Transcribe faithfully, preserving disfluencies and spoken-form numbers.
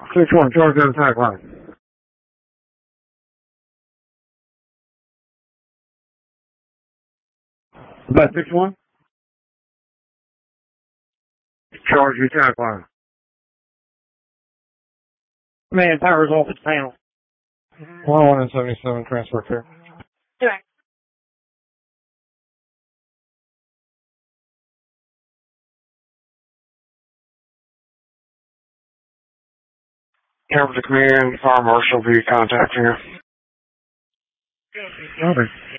six one, charge that attack line. About six one? Charge the attack line. Man, power's off its panel. one oh one and seventy-seven, transfer clear. Doing. Captain Command, Fire Marshal will be contacting you. Okay.